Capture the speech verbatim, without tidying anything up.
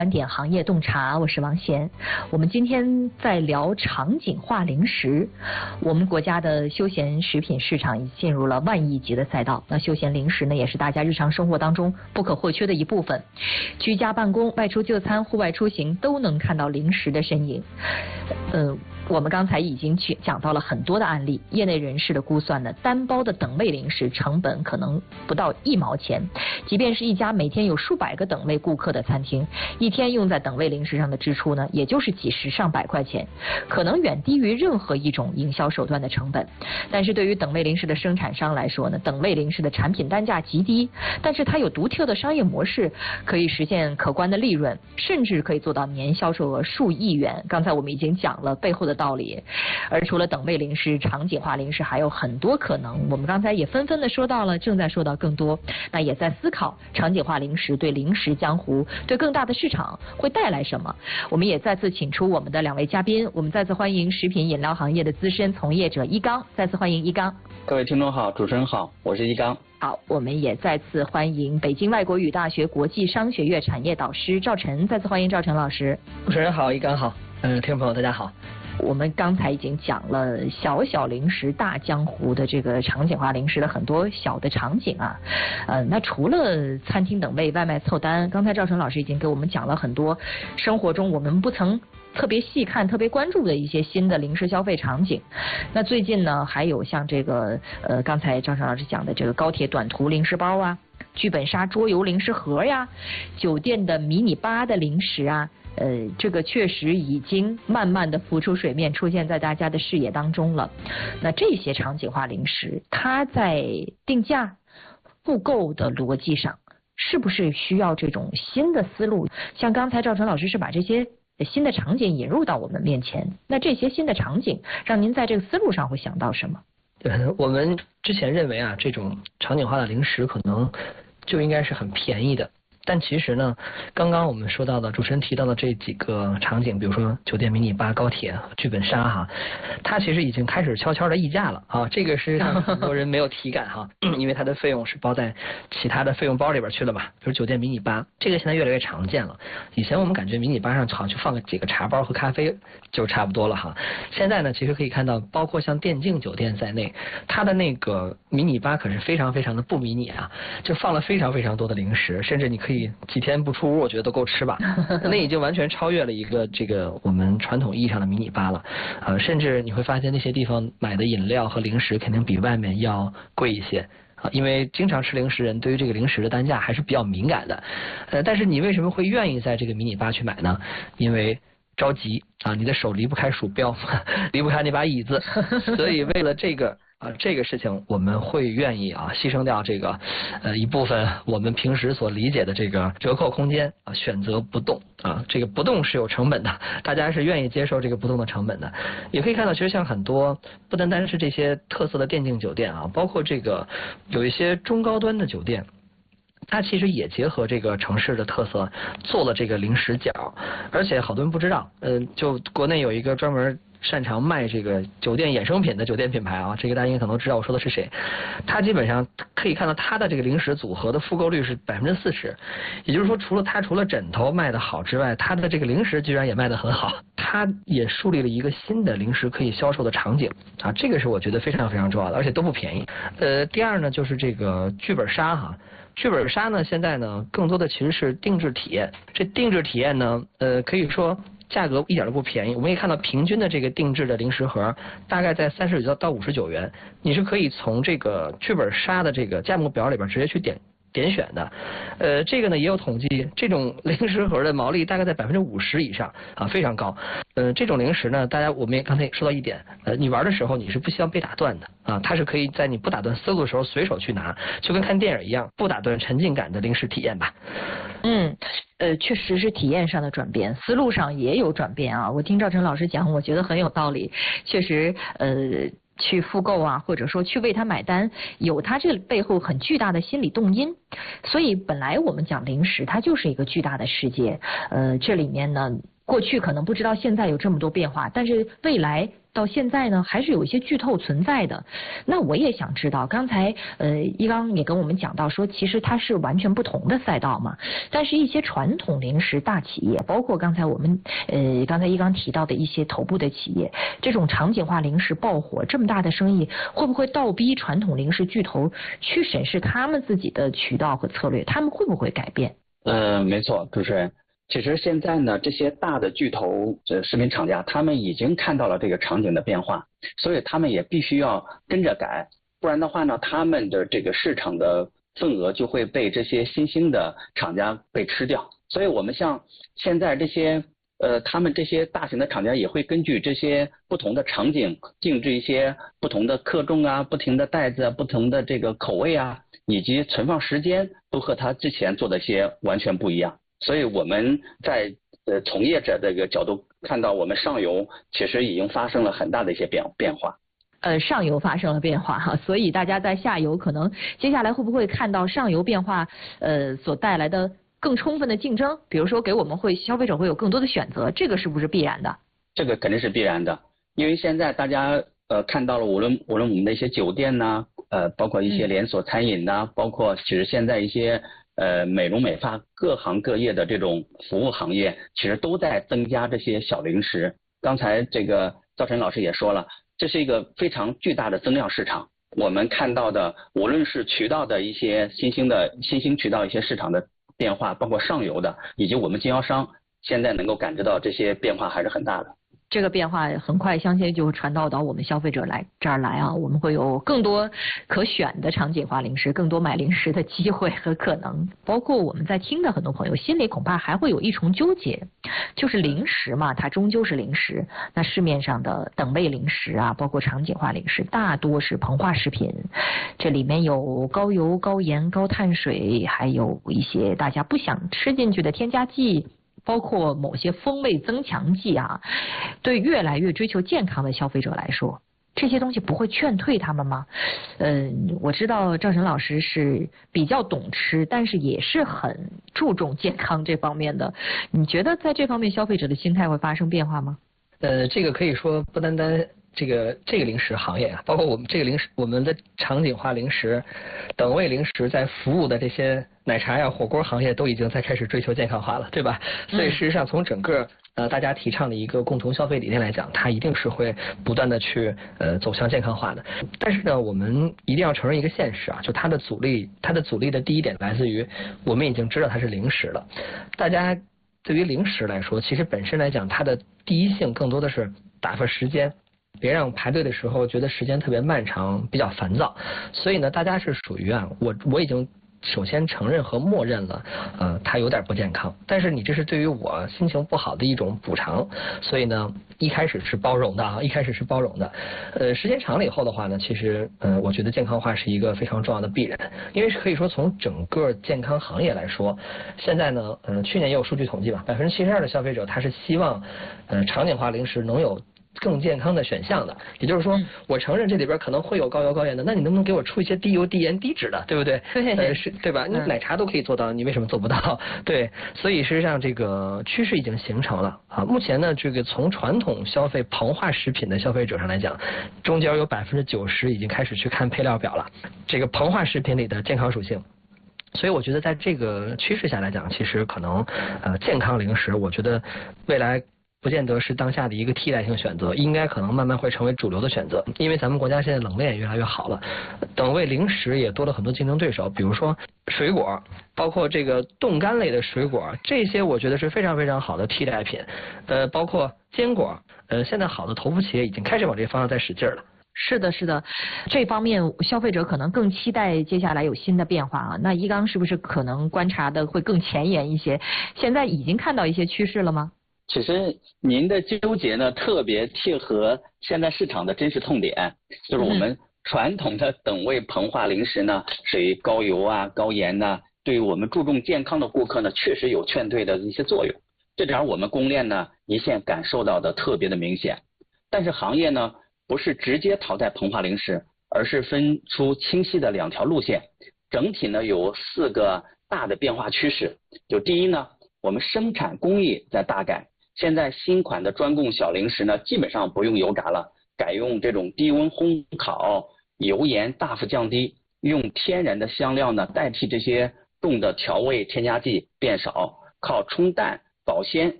观点行业洞察，我是王贤。我们今天在聊场景化零食。我们国家的休闲食品市场已进入了万亿级的赛道，那休闲零食呢，也是大家日常生活当中不可或缺的一部分。居家办公、外出就餐、户外出行都能看到零食的身影。呃，我们刚才已经去讲到了很多的案例，业内人士的估算呢，单包的等位零食成本可能不到一毛钱，即便是一家每天有数百个等位顾客的餐厅，一天用在等位零食上的支出呢，也就是几十上百块钱，可能远低于任何一种营销手段的成本。但是对于等位零食的生产商来说呢，等位零食的产品单价极低，但是它有独特的商业模式，可以实现可观的利润，甚至可以做到年销售额数亿元。刚才我们已经讲了背后的道理。而除了等位零食，场景化零食还有很多可能。我们刚才也纷纷的说到了，正在说到更多，那也在思考场景化零食对零食江湖、对更大的市场会带来什么。我们也再次请出我们的两位嘉宾，我们再次欢迎食品饮料行业的资深从业者一刚，再次欢迎一刚。 各位听众好，主持人好，我是一刚。 好，我们也再次欢迎北京外国语大学国际商学院产业导师赵晨，再次欢迎赵晨老师。 主持人好，一刚好，嗯、呃，听众朋友大家好。 我们刚才已经讲了小小零食大江湖的这个场景化零食的很多小的场景啊，呃，那除了餐厅等位、外卖凑单，刚才赵晨老师已经给我们讲了很多生活中我们不曾特别细看、特别关注的一些新的零食消费场景。那最近呢，还有像这个呃，刚才赵晨老师讲的这个高铁短途零食包啊，剧本杀桌游零食盒呀，酒店的迷你吧的零食啊。呃，这个确实已经慢慢的浮出水面，出现在大家的视野当中了。那这些场景化零食，它在定价、复购的逻辑上，是不是需要这种新的思路？像刚才赵晨老师是把这些新的场景引入到我们面前，那这些新的场景，让您在这个思路上会想到什么？ 对，我们之前认为啊，这种场景化的零食可能就应该是很便宜的。但其实呢，刚刚我们说到的主持人提到的这几个场景，比如说酒店迷你吧、高铁、剧本杀哈，它其实已经开始悄悄的溢价了啊。这个是让很多人没有体感哈，因为它的费用是包在其他的费用包里边去了嘛。比如酒店迷你吧，这个现在越来越常见了。以前我们感觉迷你吧上好像就放个几个茶包和咖啡就差不多了哈。现在呢，其实可以看到，包括像电竞酒店在内，它的那个迷你吧可是非常非常的不迷你啊，就放了非常非常多的零食，甚至你可以可以几天不出屋，我觉得都够吃吧。那已经完全超越了一个这个我们传统意义上的迷你吧了。呃，甚至你会发现那些地方买的饮料和零食肯定比外面要贵一些啊，因为经常吃零食人对于这个零食的单价还是比较敏感的。呃，但是你为什么会愿意在这个迷你吧去买呢？因为着急啊，你的手离不开鼠标，离不开那把椅子，所以为了这个。啊，这个事情我们会愿意啊牺牲掉这个呃一部分我们平时所理解的这个折扣空间啊，选择不动啊，这个不动是有成本的，大家是愿意接受这个不动的成本的。也可以看到，其实像很多不单单是这些特色的电竞酒店啊，包括这个有一些中高端的酒店。它其实也结合这个城市的特色做了这个零食角，而且好多人不知道，嗯、呃，就国内有一个专门擅长卖这个酒店衍生品的酒店品牌啊，这个大家应该可能知道我说的是谁。它基本上可以看到它的这个零食组合的复购率是百分之四十，也就是说，除了它除了枕头卖得好之外，它的这个零食居然也卖得很好。它也树立了一个新的零食可以销售的场景啊，这个是我觉得非常非常重要的，而且都不便宜。呃，第二呢，就是这个剧本杀哈。剧本杀呢，现在呢，更多的其实是定制体验。这定制体验呢，呃，可以说价格一点都不便宜。我们可以看到，平均的这个定制的零食盒大概在三十九到五十九元，你是可以从这个剧本杀的这个价目表里边直接去点。点选的，呃，这个呢也有统计，这种零食盒的毛利大概在百分之五十以上啊，非常高。呃，这种零食呢，大家我们也刚才也说到一点，呃，你玩的时候你是不希望被打断的啊，它是可以在你不打断思路的时候随手去拿，就跟看电影一样，不打断沉浸感的零食体验吧。 嗯，呃，确实是体验上的转变，思路上也有转变啊。我听赵晨老师讲，我觉得很有道理，确实，呃。去复购啊，或者说去为他买单，有他这背后很巨大的心理动因。所以本来我们讲零食，它就是一个巨大的世界。呃，这里面呢， 过去可能不知道现在有这么多变化，但是未来到现在呢，还是有一些剧透存在的。那我也想知道，刚才呃一刚也跟我们讲到说，其实它是完全不同的赛道嘛。但是一些传统零食大企业，包括刚才我们呃刚才一刚提到的一些头部的企业，这种场景化零食爆火，这么大的生意，会不会倒逼传统零食巨头去审视他们自己的渠道和策略？他们会不会改变？ 呃，没错，主持人。其实现在呢，这些大的巨头呃食品厂家，他们已经看到了这个场景的变化，所以他们也必须要跟着改，不然的话呢，他们的这个市场的份额就会被这些新兴的厂家被吃掉。所以我们像现在这些呃，他们这些大型的厂家也会根据这些不同的场景，定制一些不同的克重啊、不同的袋子啊、不同的这个口味啊，以及存放时间，都和他之前做的些完全不一样。所以我们在呃从业者这个角度看到，我们上游其实已经发生了很大的一些变变化。 呃，上游发生了变化哈，所以大家在下游可能接下来会不会看到上游变化呃所带来的更充分的竞争？比如说给我们会消费者会有更多的选择，这个是不是必然的？ 这个肯定是必然的，因为现在大家呃看到了，无论无论我们的一些酒店呐、呃，包括一些连锁餐饮呐、包括其实现在一些呃美容美发各行各业的这种服务行业，其实都在增加这些小零食。刚才这个赵晨老师也说了，这是一个非常巨大的增量市场。我们看到的，无论是渠道的一些新兴的新兴渠道一些市场的变化，包括上游的，以及我们经销商现在能够感知到这些变化还是很大的。 这个变化很快相信就会传导到我们消费者来这儿来啊，我们会有更多可选的场景化零食，更多买零食的机会和可能。包括我们在听的很多朋友心里恐怕还会有一重纠结，就是零食嘛，它终究是零食。那市面上的等位零食啊，包括场景化零食，大多是膨化食品，这里面有高油、高盐、高碳水，还有一些大家不想吃进去的添加剂，包括某些风味增强剂啊，对越来越追求健康的消费者来说，这些东西不会劝退他们吗？嗯，我知道赵晨老师是比较懂吃，但是也是很注重健康这方面的。你觉得在这方面消费者的心态会发生变化吗？ 呃，这个可以说不单单这个这个零食行业啊，包括我们这个零食，我们的场景化零食、等位零食在服务的这些奶茶呀、火锅行业都已经在开始追求健康化了，对吧？所以事实上从整个呃大家提倡的一个共同消费理念来讲，它一定是会不断的去呃走向健康化的。但是呢，我们一定要承认一个现实啊，就它的阻力，它的阻力的第一点来自于我们已经知道它是零食了。大家对于零食来说，其实本身来讲，它的第一性更多的是打发时间。别让排队的时候觉得时间特别漫长，比较烦躁。所以呢，大家是属于啊，我我已经首先承认和默认了，呃，它有点不健康。但是你这是对于我心情不好的一种补偿，所以呢，一开始是包容的啊，一开始是包容的。呃，时间长了以后的话呢，其实呃，我觉得健康化是一个非常重要的必然，因为可以说从整个健康行业来说，现在呢，呃，去年也有数据统计吧，百分之七十二的消费者他是希望，呃，场景化零食能有更健康的选项的。也就是说，我承认这里边可能会有高油高盐的，那你能不能给我出一些低油低盐低脂的，对不对？ 对， 呃，是，对吧？你奶茶都可以做到，你为什么做不到？对，所以事实上这个趋势已经形成了啊。目前呢，这个从传统消费膨化食品的消费者上来讲，中间有百分之九十已经开始去看配料表了，这个膨化食品里的健康属性。所以我觉得在这个趋势下来讲，其实可能呃健康零食，我觉得未来不见得是当下的一个替代性选择，应该可能慢慢会成为主流的选择。因为咱们国家现在冷链也越来越好了，等位零食也多了很多竞争对手，比如说水果，包括这个冻干类的水果，这些我觉得是非常非常好的替代品。呃，包括坚果，呃，现在好的头部企业已经开始往这方向在使劲了。 是的，是的，这方面消费者可能更期待接下来有新的变化啊。那一刚是不是可能观察的会更前沿一些？现在已经看到一些趋势了吗？ 其实您的纠结呢，特别贴合现在市场的真实痛点，就是我们传统的等位膨化零食呢，属于高油啊、高盐呐、啊，对于我们注重健康的顾客呢，确实有劝退的一些作用。这点我们供链呢，一线感受到的特别的明显。但是行业呢，不是直接淘汰膨化零食，而是分出清晰的两条路线。整体呢有四个大的变化趋势。就第一呢，我们生产工艺在大改， 现在新款的专供小零食呢，基本上不用油炸了，改用这种低温烘烤，油盐大幅降低，用天然的香料呢代替这些重的调味添加剂变少，靠冲淡保鲜